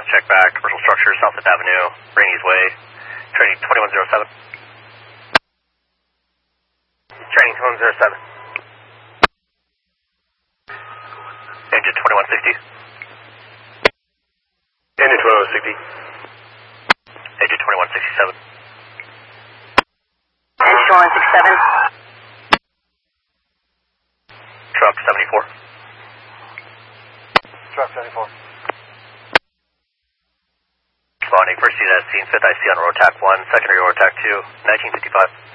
check back, commercial structure, South Fifth Avenue, Rainey's Way, training 2107. Training 2107. Engine 2160. Engine 2160. Engine 2167. Engine 2167. Truck 74. Truck 74. Responding, first unit at scene, 5th IC on road tack 1, secondary road tack 2, 1955.